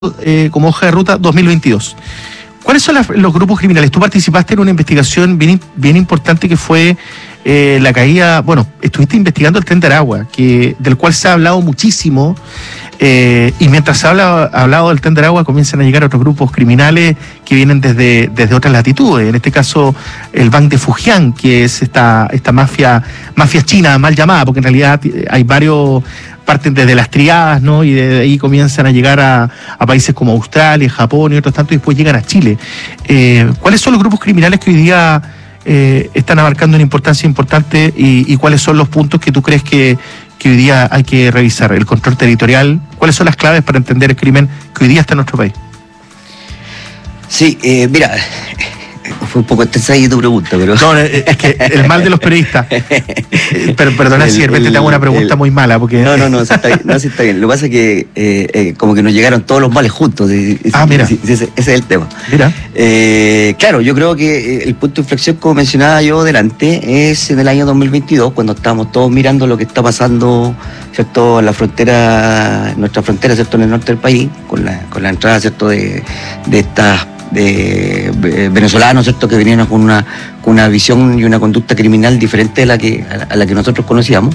como hoja de ruta 2022. ¿Cuáles son los grupos criminales? Tú participaste en una investigación bien importante que fue la caída, estuviste investigando el Tren de Aragua, del cual se ha hablado muchísimo, y mientras se ha hablado del Tren de Aragua comienzan a llegar otros grupos criminales que vienen desde otras latitudes, en este caso el Bank de Fujian, que es esta mafia china mal llamada, porque en realidad hay varios, parten desde las triadas, ¿no? Y de ahí comienzan a llegar a países como Australia, Japón y otros tantos, y después llegan a Chile. ¿Cuáles son los grupos criminales que hoy día están abarcando una importancia importante y cuáles son los puntos que tú crees que hoy día hay que revisar? El control territorial, ¿cuáles son las claves para entender el crimen que hoy día está en nuestro país? Sí, mira, fue un poco extensa tu pregunta, pero... No, es que el mal de los periodistas. Pero perdona si de repente te hago una pregunta muy mala, porque... No, sí está bien. Lo que pasa es que como que nos llegaron todos los males juntos. Mira. Ese es el tema. Mira. Claro, yo creo que el punto de inflexión, como mencionaba yo delante, es en el año 2022, cuando estábamos todos mirando lo que está pasando, ¿cierto?, en la frontera, nuestra frontera, ¿cierto?, en el norte del país, con la entrada, ¿cierto?, de estas venezolanos, ¿cierto?, que venían con una visión y una conducta criminal diferente a la que nosotros conocíamos,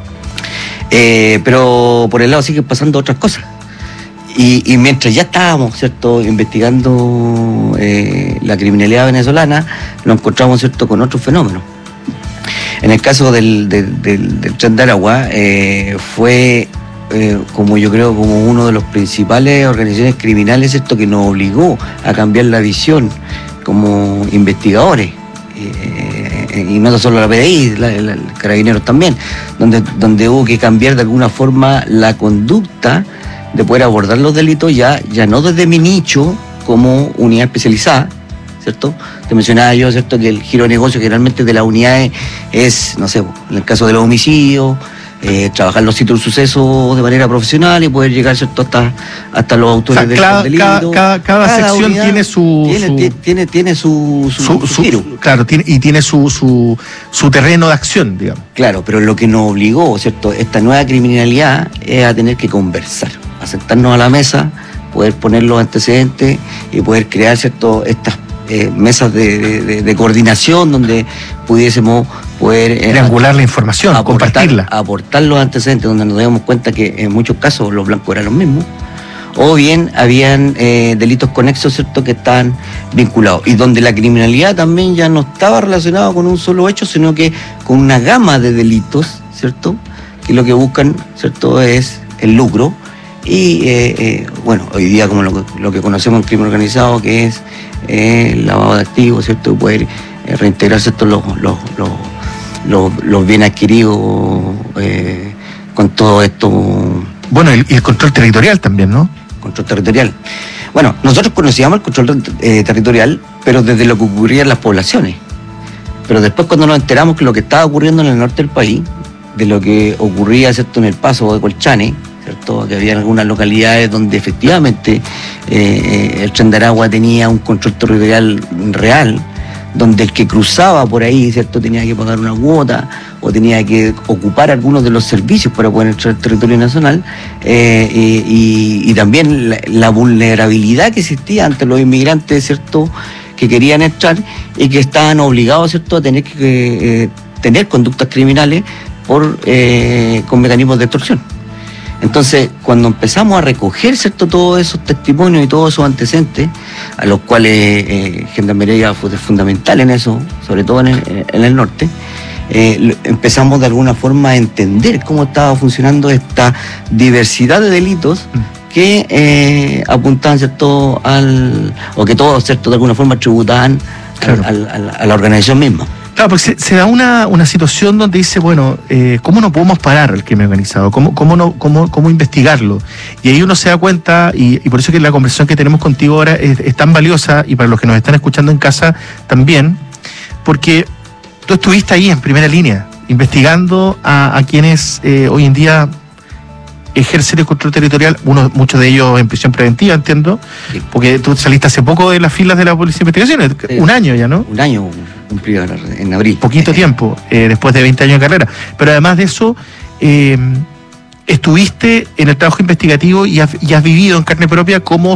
pero por el lado siguen pasando otras cosas, y mientras ya estábamos, ¿cierto?, investigando la criminalidad venezolana, nos encontramos, ¿cierto?, con otros fenómenos. En el caso del Tren de Aragua, fue como yo creo, como uno de los principales organizaciones criminales, ¿cierto?, que nos obligó a cambiar la visión como investigadores, y no solo la PDI, el Carabineros también, donde hubo que cambiar de alguna forma la conducta de poder abordar los delitos ya no desde mi nicho como unidad especializada, ¿cierto? Te mencionaba yo, ¿cierto?, que el giro de negocio generalmente de las unidades es, no sé, en el caso de los homicidios, trabajar los sitios de suceso de manera profesional y poder llegar, ¿cierto?, hasta los autores del delito. Cada sección tiene tiene su giro. Claro, tiene su terreno de acción, digamos. Claro, pero lo que nos obligó, ¿cierto?, esta nueva criminalidad es a tener que conversar, a sentarnos a la mesa, poder poner los antecedentes y poder crear, ¿cierto?, estas mesas de coordinación donde pudiésemos poder triangular la información, compartirla, aportar los antecedentes, donde nos damos cuenta que en muchos casos los blancos eran los mismos, o bien habían delitos conexos, ¿cierto?, que estaban vinculados, y donde la criminalidad también ya no estaba relacionada con un solo hecho, sino que con una gama de delitos, ¿cierto?, que lo que buscan, ¿cierto?, es el lucro. Y hoy día como lo que conocemos en crimen organizado, que es el lavado de activos, ¿cierto?, poder reintegrar, ¿cierto?, los bienes adquiridos con todo esto. Bueno, y el control territorial también, ¿no? Control territorial. Bueno, nosotros conocíamos el control territorial, pero desde lo que ocurría en las poblaciones. Pero después, cuando nos enteramos que lo que estaba ocurriendo en el norte del país, de lo que ocurría, ¿cierto?, en el Paso de Colchane, ¿cierto?, que había algunas localidades donde efectivamente el Tren de Aragua tenía un control territorial real, donde el que cruzaba por ahí, ¿cierto?, tenía que pagar una cuota o tenía que ocupar algunos de los servicios para poder entrar al territorio nacional, y también la vulnerabilidad que existía ante los inmigrantes, ¿cierto?, que querían entrar y que estaban obligados, ¿cierto?, a tener que tener conductas criminales con mecanismos de extorsión. Entonces, cuando empezamos a recoger, ¿cierto?, todos esos testimonios y todos esos antecedentes, a los cuales Gendarmería fue fundamental en eso, sobre todo en el norte, empezamos de alguna forma a entender cómo estaba funcionando esta diversidad de delitos que apuntaban, ¿cierto?, o que todos, ¿cierto?, de alguna forma tributaban, claro, a la organización misma. Claro, porque se da una situación donde dice, ¿cómo no podemos parar el crimen organizado? ¿Cómo investigarlo? Y ahí uno se da cuenta, y por eso que la conversación que tenemos contigo ahora es tan valiosa, y para los que nos están escuchando en casa también, porque tú estuviste ahí en primera línea, investigando a quienes hoy en día ejercer el control territorial, muchos de ellos en prisión preventiva, entiendo, sí, porque tú saliste hace poco de las filas de la Policía de Investigaciones, un año ya, ¿no? Un año cumplido en abril. Poquito tiempo, después de 20 años de carrera. Pero además de eso, estuviste en el trabajo investigativo y has vivido en carne propia cómo